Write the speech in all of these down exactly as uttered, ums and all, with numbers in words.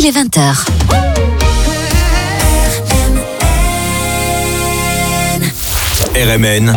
il est vingt heures. R M N,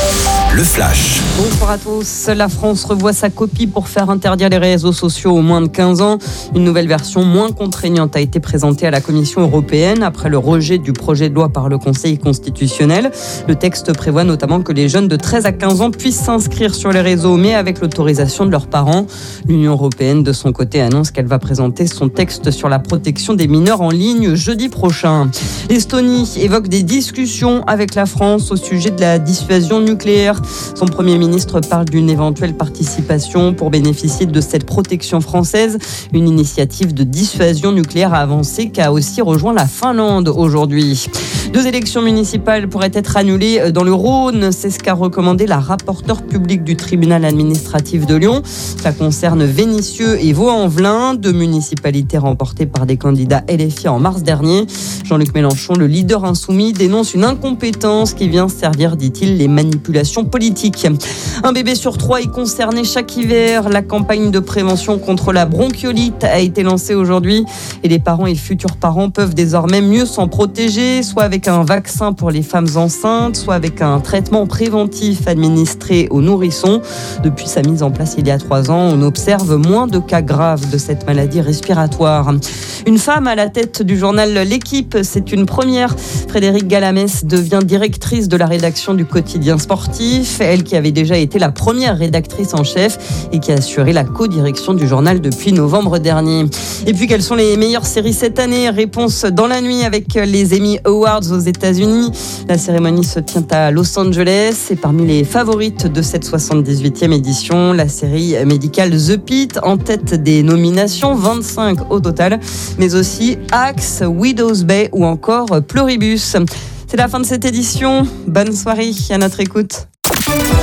le flash. Bonsoir à tous. La France revoit sa copie pour faire interdire les réseaux sociaux aux moins de quinze ans. Une nouvelle version moins contraignante a été présentée à la Commission européenne après le rejet du projet de loi par le Conseil constitutionnel. Le texte prévoit notamment que les jeunes de treize à quinze ans puissent s'inscrire sur les réseaux, mais avec l'autorisation de leurs parents. L'Union européenne, de son côté, annonce qu'elle va présenter son texte sur la protection des mineurs en ligne jeudi prochain. L'Estonie évoque des discussions avec la France au sujet de la dissuasion nucléaire. Son Premier ministre parle d'une éventuelle participation pour bénéficier de cette protection française. Une initiative de dissuasion nucléaire avancée qui a aussi rejoint la Finlande aujourd'hui. Deux élections municipales pourraient être annulées dans le Rhône. C'est ce qu'a recommandé la rapporteure publique du tribunal administratif de Lyon. Ça concerne Vénissieux et Vaux-en-Velin, deux municipalités remportées par des candidats L F I en mars dernier. Jean-Luc Mélenchon, le leader insoumis, dénonce une incompétence qui vient servir, dit-il, les manipulations politiques. Un bébé sur trois est concerné chaque hiver. La campagne de prévention contre la bronchiolite a été lancée aujourd'hui et les parents et futurs parents peuvent désormais mieux s'en protéger, soit avec un vaccin pour les femmes enceintes, soit avec un traitement préventif administré aux nourrissons. Depuis sa mise en place il y a trois ans, on observe moins de cas graves de cette maladie respiratoire. Une femme à la tête du journal L'Équipe, c'est une première. Frédérique Galamès devient directrice de la rédaction du quotidien sportif. Elle qui avait déjà été la première rédactrice en chef et qui a assuré la co-direction du journal depuis novembre dernier. Et puis, quelles sont les meilleures séries cette année ? Réponse dans la nuit avec les Emmy Awards aux États-Unis. La cérémonie se tient à Los Angeles et parmi les favorites de cette soixante-dix-huitième édition, la série médicale The Pitt en tête des nominations, vingt-cinq au total, mais aussi Axe, Widow's Bay ou encore Pluribus. C'est la fin de cette édition. Bonne soirée à notre écoute.